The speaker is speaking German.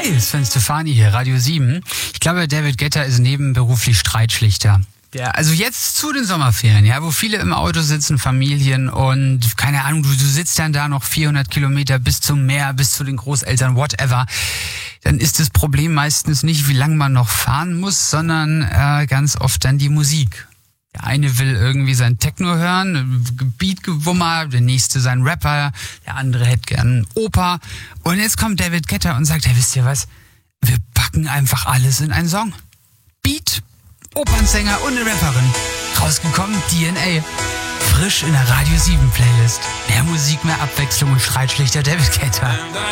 Hi, Sven Stefani hier, Radio 7. Ich glaube, David Guetta ist nebenberuflich Streitschlichter. Also jetzt zu den Sommerferien, ja, wo viele im Auto sitzen, Familien und keine Ahnung, du sitzt dann da noch 400 Kilometer bis zum Meer, bis zu den Großeltern, whatever. Dann ist das Problem meistens nicht, wie lange man noch fahren muss, sondern ganz oft dann die Musik. Der eine will irgendwie sein Techno hören, Beatgewummer, der nächste sein Rapper, der andere hätte gern Oper. Und jetzt kommt David Guetta und sagt, ja, wisst ihr was, wir packen einfach alles in einen Song. Beat, Opernsänger und eine Rapperin. Rausgekommen, DNA. Frisch in der Radio 7 Playlist. Mehr Musik, mehr Abwechslung und Streitschlichter David Guetta.